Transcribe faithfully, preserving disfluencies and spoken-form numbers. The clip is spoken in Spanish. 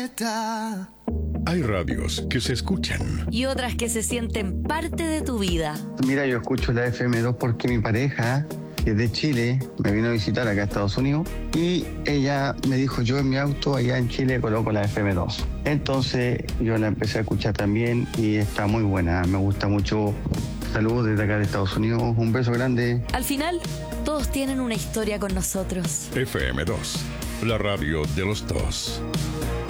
Hay radios que se escuchan y otras que se sienten parte de tu vida. Mira, yo escucho la F M dos porque mi pareja, que es de Chile, me vino a visitar acá a Estados Unidos y ella me dijo, yo en mi auto allá en Chile coloco la F M dos. Entonces yo la empecé a escuchar también y está muy buena, me gusta mucho. Saludos desde acá de Estados Unidos, un beso grande. Al final, todos tienen una historia con nosotros. F M dos, la radio de los dos.